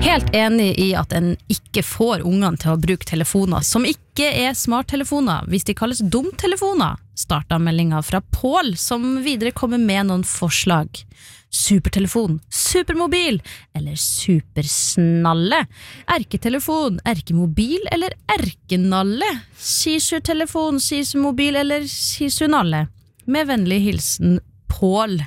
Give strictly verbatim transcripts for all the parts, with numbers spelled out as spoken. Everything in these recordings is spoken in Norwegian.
Helt enig i at en ikke får ungene til å bruke telefoner som ikke er smarttelefoner, hvis de kalles dumtelefoner, startet meldingen fra Pål, som videre kommer med noen forslag. Supertelefon, supermobil eller supersnalle, erketelefon, erkemobil eller erkenalle, sisurtelefon, sisurmobil eller sisurnalle. Med vennlig hilsen Pål.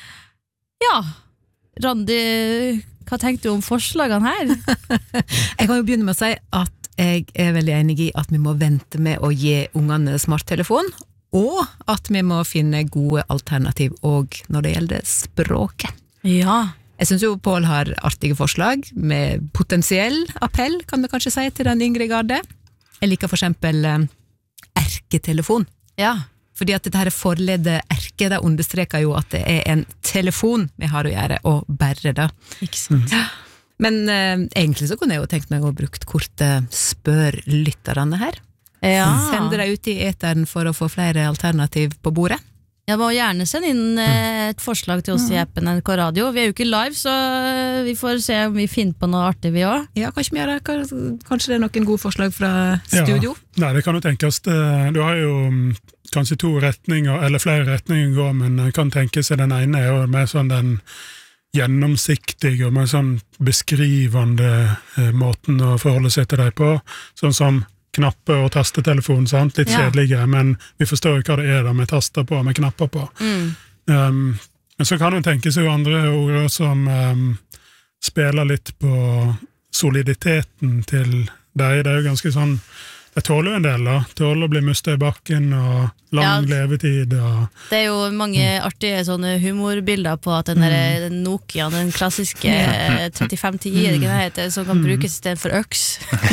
Ja, Randi, hva tenkte du om forslagene her? Jeg kan jo begynne med å si at jeg er veldig enig i at vi må vente med å gi ungene smarttelefon, og at vi må finne gode alternativ også når det gjelder språket. Ja. Jeg synes jo Pål har artige forslag, med potensiell appell, kan vi kanskje si, til den yngre garde. Jeg liker for eksempel eh, erketelefon. Ja. Fordi at dette her forledde erke, det understreker jo at det er en telefon vi har å gjøre, og bare det. Ikke sant? Ja. Men eh, egentlig så kunne jeg jo tenkt meg å brukt kortet spør lytterne her. Ja. Sende deg ut i eteren for å få flere alternativ på bordet. Jeg må gjerne sende inn eh, et forslag til oss i appen N R K Radio. Vi er jo ikke live, så vi får se om vi finner på noe artig vi også. Ja, kanskje vi gjør det. Kanskje det er noen gode forslag fra studio? Ja. Nei, det kan jo tenkes. Du har jo kanskje to retninger, eller flere retninger går, men kan tenke seg den ene er jo mer sånn den gjennomsiktige og mer sånn beskrivende eh, måten å forholde seg til deg på, sånn som knappe og tastetelefon, sant? Litt Ja. kjedeligere, men vi forstår jo hva det er da med taster på, med knapper på. Mm. Um, men så kan det tenkes jo andre ord som um, spiller litt på soliditeten til deg. Det er jo ganske sånn, det tåler jo en del da, tåler å bli mustet i bakken og lang Ja. levetid. Og, Det er jo mange artige sånne humorbilder på at den der den Nokia, den klassiske eh, trettifem ti, er det ikke det heter, som kan brukes i stedet for øks.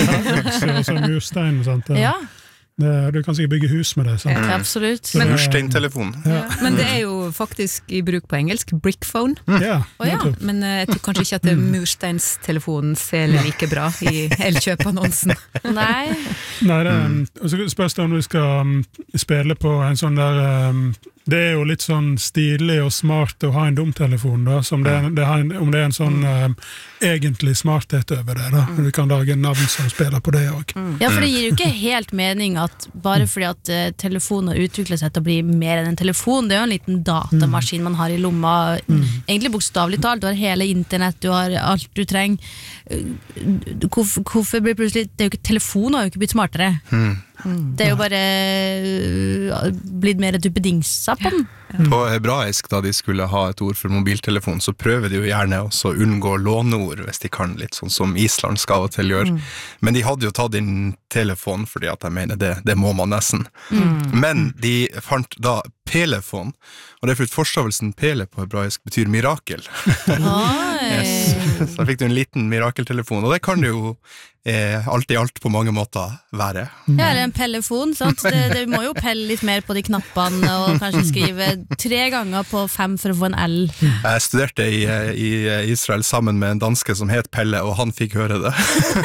så, så murstein, sant? Ja, Det, du kan sikkert bygge hus med det, sant? absolutt. Men- Mursteintelefon. Ja. Men det er jo faktisk i bruk på engelsk, brickphone. Ja, Å, ja. nettopp. Men eh, jeg tror kanskje ikke at det mursteinstelefonen selger like bra i Elkjøp-annonsen. Nei. Nei, det, og så spørs det om du skal um, spille på en sånn der um, det er jo litt sånn stilig og smart å ha en dumtelefon da, som det, det har en, om det er en sånn um, egentlig smarthet over det da, du kan lage en navn som spiller på det også. Ja, for det gir jo ikke helt mening at bare fordi at uh, telefoner utvikler seg til å bli mer enn en telefon, det er jo en liten datamaskin man har i lomma, egentlig bokstavlig talt, du har hele internett, du har alt du trenger. Uh, Hvorfor, hvorfor blir plutselig, det er jo ikke, telefonen har jo ikke blitt smartere. Det er jo bare uh, blitt mer duppedingsa på den. På hebraisk, da de skulle ha et ord for mobiltelefon, så prøver de jo gjerne også å unngå låneord, hvis de kan, litt sånn som Island skal av og til gjøre. Men de hadde jo tatt inn telefon, fordi at jeg mener det, det må man nesten. Men de fant da pelefon, og det er for at forstavelsen pele på hebraisk betyr mirakel. Yes. Så da fikk du en liten mirakeltelefon, og det kan det jo eh, alt i alt på mange måter være. Ja, eller en pellefon, sant? Det, det må jo pelle litt mer på de knappene og kanskje skrive tre ganger på fem for å få en L. Jeg studerte i, i Israel sammen med en danske som het Pelle, og han fikk høre det.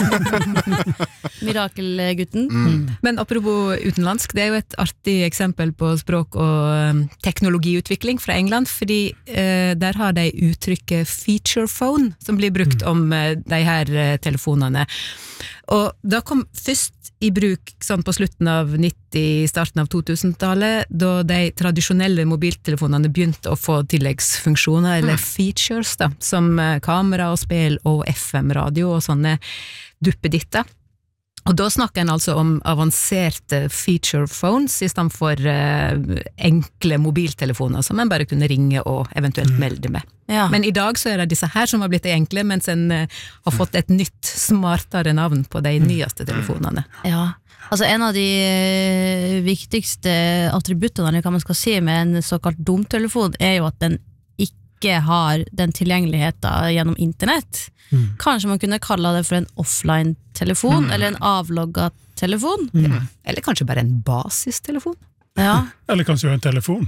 Mirakelgutten. Men apropos utenlandsk, det er jo et artig eksempel på språk og um, teknologiutvikling fra England, fordi uh, der har de uttrykket feature phone, som blir brukt om uh, de her uh, telefonene. Og da kom først i bruk sånn på slutten av nitti, starten av to-tusen-tallet, da de tradisjonelle mobiltelefonene begynte å få tilleggsfunksjoner, eller features da, som uh, kamera og spill og F M-radio og sånne duppeditter. Og da snakker en altså om avanserte feature phones i stedet for uh, enkle mobiltelefoner som en bare kunne ringe og eventuelt melde med. Ja. Men i dag så er det disse her som har blitt enkle, mens en uh, har fått et nytt, smartere navn på de nyeste telefonene. Ja, altså en av de eh, viktigste attributtene, eller hva man skal si med en såkalt dumtelefon, er jo at den ikke har den tilgjengeligheten gjennom internett. Mm. Kanskje man kunne kalle det for en offline-telefon, mm. eller en avlogget telefon. Mm. Eller kanskje bare en basistelefon. Ja. Eller kanskje en telefon.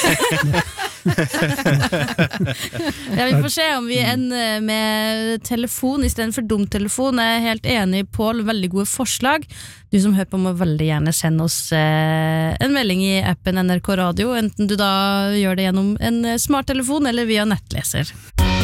Ja, vi får se om vi ender med telefon i stedet for dumtelefon. Jeg er helt enig, Pål, veldig gode forslag. Du som hører på må veldig gjerne sende oss eh, en melding i appen N R K Radio, enten du da gjør det gjennom en smarttelefon eller via nettleser.